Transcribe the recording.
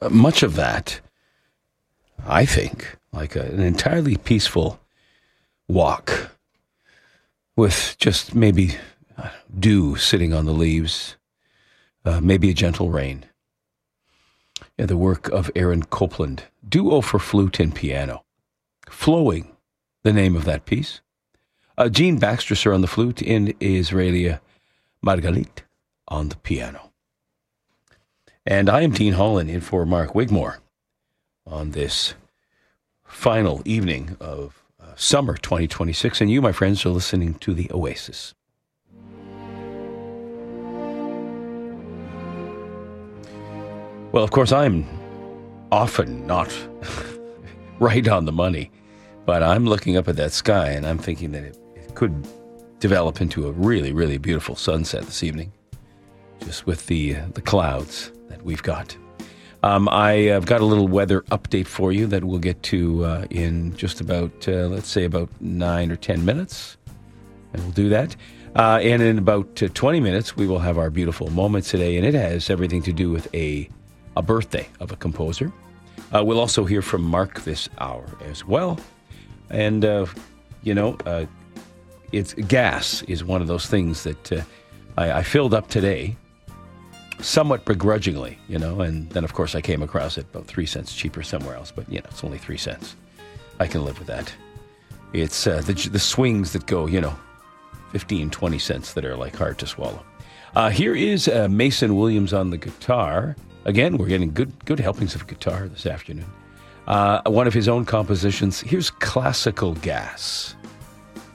much of that, I think, like an entirely peaceful walk with just maybe dew sitting on the leaves, maybe a gentle rain. Yeah, the work of Aaron Copland, Duo for Flute and Piano. Flowing, the name of that piece. Gene Baxter on the flute and Israelia Margalit on the piano. And I am Dean Holland in for Mark Wigmore on this final evening of summer 2026. And you, my friends, are listening to The Oasis. Well, of course, I'm often not right on the money, but I'm looking up at that sky and I'm thinking that it could develop into a really, really beautiful sunset this evening, just with the clouds that we've got. I've got a little weather update for you that we'll get to in just about, let's say, about 9 or 10 minutes, and we'll do that. And in about 20 minutes, we will have our beautiful moment today, and it has everything to do with a birthday of a composer. We'll also hear from Mark this hour as well. And, it's gas is one of those things that I filled up today, somewhat begrudgingly, and then, of course, I came across it about 3 cents cheaper somewhere else. But, it's only 3 cents. I can live with that. It's the swings that go, 15, 20 cents that are like hard to swallow. Here is Mason Williams on the guitar. Again, we're getting good helpings of guitar this afternoon. One of his own compositions. Here's Classical Gas.